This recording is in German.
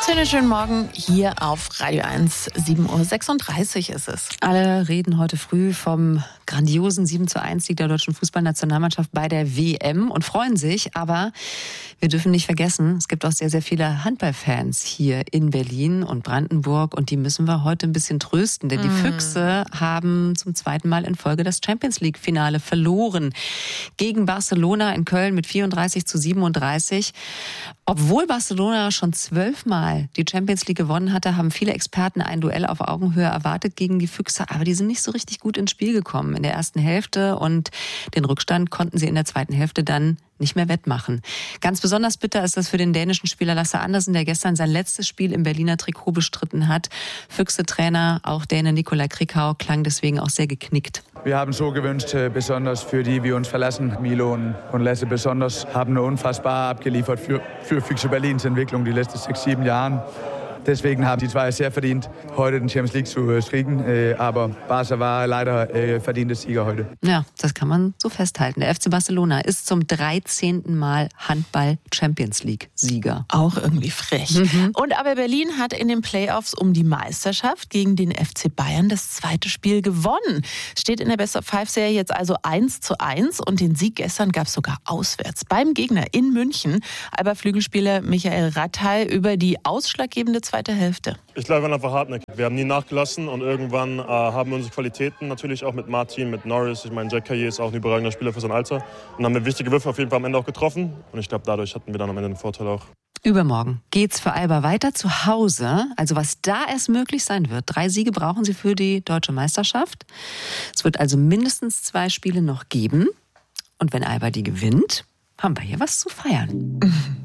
Schönen schönen Morgen hier auf Radio 1. 7:36 Uhr ist es. Alle reden heute früh vom grandiosen 7:1 der deutschen Fußballnationalmannschaft bei der WM und freuen sich. Aber wir dürfen nicht vergessen, es gibt auch sehr, sehr viele Handballfans hier in Berlin und Brandenburg. Und die müssen wir heute ein bisschen trösten. Denn die Füchse haben zum zweiten Mal in Folge das Champions-League-Finale verloren. Gegen Barcelona in Köln mit 34:37. Obwohl Barcelona schon 12 Mal die Champions League gewonnen hatte, haben viele Experten ein Duell auf Augenhöhe erwartet gegen die Füchse. Aber die sind nicht so richtig gut ins Spiel gekommen in der ersten Hälfte. Und den Rückstand konnten sie in der zweiten Hälfte dann nicht mehr wettmachen. Ganz besonders bitter ist das für den dänischen Spieler Lasse Andersen, der gestern sein letztes Spiel im Berliner Trikot bestritten hat. Füchse-Trainer, auch Däne Nicolai Krickau, klang deswegen auch sehr geknickt. Wir haben so gewünscht, besonders für die wir uns verlassen. Milo und Lasse besonders haben unfassbar abgeliefert für Füchse Berlins Entwicklung die letzten 6-7 Jahren. Deswegen haben die zwei sehr verdient, heute den Champions League zu kriegen. Aber Barca war leider verdiente Sieger heute. Ja, das kann man so festhalten. Der FC Barcelona ist zum 13. Mal Handball-Champions-League-Sieger. Auch irgendwie frech. Und aber Berlin hat in den Playoffs um die Meisterschaft gegen den FC Bayern das zweite Spiel gewonnen. Steht in der Best-of-5-Serie jetzt also 1:1 und den Sieg gestern gab es sogar auswärts beim Gegner in München. Alba-Flügelspieler Michael Rattay über die ausschlaggebende zweite Hälfte. Ich glaube, wir waren einfach hartnäckig. Wir haben nie nachgelassen und irgendwann haben wir unsere Qualitäten natürlich auch mit Martin, mit Norris. Ich meine, Jack Caillé ist auch ein überragender Spieler für sein Alter. Und haben wir wichtige Würfe auf jeden Fall am Ende auch getroffen. Und ich glaube, dadurch hatten wir dann am Ende den Vorteil auch. Übermorgen geht's für Alba weiter zu Hause. Also was da erst möglich sein wird. 3 Siege brauchen sie für die deutsche Meisterschaft. Es wird also mindestens 2 Spiele noch geben. Und wenn Alba die gewinnt, haben wir hier was zu feiern.